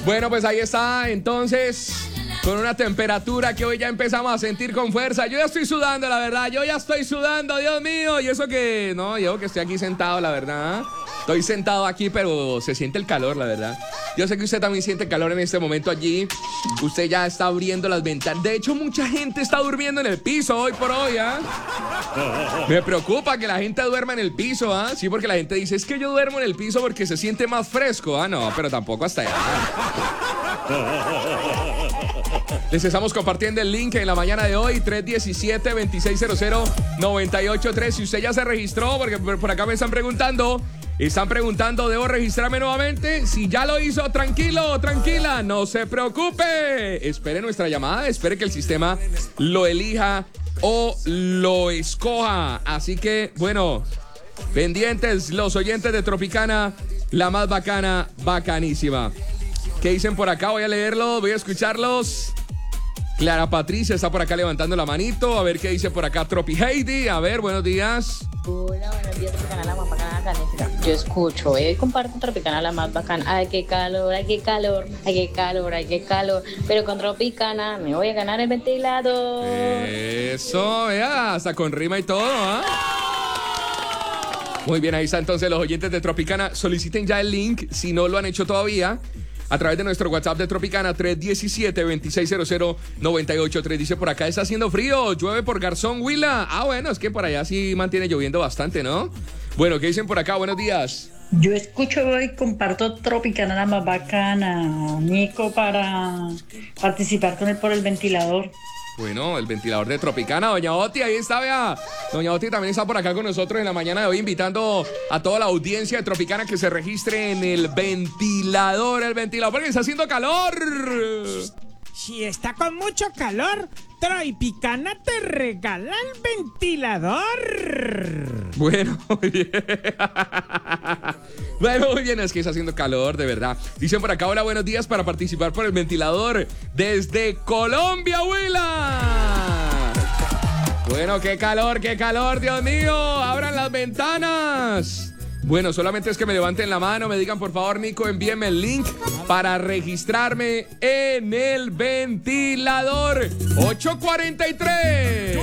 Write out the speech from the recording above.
Bueno, pues ahí está, entonces, con una temperatura que hoy ya empezamos a sentir con fuerza. Yo ya estoy sudando, la verdad, yo ya estoy sudando, Dios mío. Y eso que, no, yo que estoy aquí sentado, la verdad. Estoy sentado aquí, pero se siente el calor, la verdad. Yo sé que usted también siente calor en este momento allí. Usted ya está abriendo las ventanas. De hecho, mucha gente está durmiendo en el piso hoy por hoy, ¿ah? Me preocupa que la gente duerma en el piso, ¿ah? Sí, porque la gente dice, es que yo duermo en el piso porque se siente más fresco. Ah, no, pero tampoco hasta allá. Les estamos compartiendo el link en la mañana de hoy, 317-2600-983. Si usted ya se registró, porque por acá me están preguntando, ¿debo registrarme nuevamente? Si ya lo hizo, tranquilo, tranquila, no se preocupe. Espere nuestra llamada, espere que el sistema lo elija o lo escoja. Así que, bueno, pendientes los oyentes de Tropicana, la más bacana, bacanísima. ¿Qué dicen por acá? Voy a leerlos, voy a escucharlos. Clara Patricia está por acá levantando la manito. A ver qué dice por acá Tropi Heidi. A ver, buenos días. Hola, buenos días, Tropicana, la más bacana, bacanísima. Yo escucho, comparto Tropicana, la más bacana. Ay, qué calor, ay, qué calor, ay, qué calor, ay, qué calor. Pero con Tropicana me voy a ganar el ventilador. Eso, vea, hasta con rima y todo, ¿ah? Muy bien, ahí está entonces los oyentes de Tropicana. Soliciten ya el link si no lo han hecho todavía, a través de nuestro WhatsApp de Tropicana, 317-2600-983. Dice por acá, está haciendo frío, llueve por Garzón, Huila. Ah, bueno, es que por allá sí mantiene lloviendo bastante, ¿no? Bueno, ¿qué dicen por acá? Buenos días. Yo escucho y comparto Tropicana, la más bacana, Nico, para participar con él por el ventilador. Bueno, el ventilador de Tropicana, doña Oti, ahí está, vea. Doña Oti también está por acá con nosotros en la mañana de hoy, invitando a toda la audiencia de Tropicana que se registre en el ventilador, porque está haciendo calor. Si está con mucho calor, Tropicana te regala el ventilador. Bueno, muy bien. Bueno, muy bien, es que está haciendo calor, de verdad. Dicen por acá, hola, buenos días, para participar por el ventilador desde Colombia, Huila. Bueno, qué calor, Dios mío. Abran las ventanas. Bueno, solamente es que me levanten la mano, me digan, por favor, Nico, envíeme el link para registrarme en el ventilador. 8:43.